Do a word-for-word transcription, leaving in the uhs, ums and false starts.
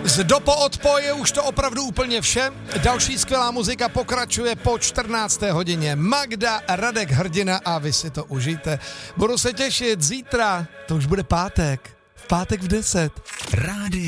Z Dopo Odpo je už to opravdu úplně vše. Další skvělá muzika pokračuje po čtrnácté hodině. Magda, Radek Hrdina a vy si to užijte. Budu se těšit zítra, to už bude pátek. V pátek v deset. Rádio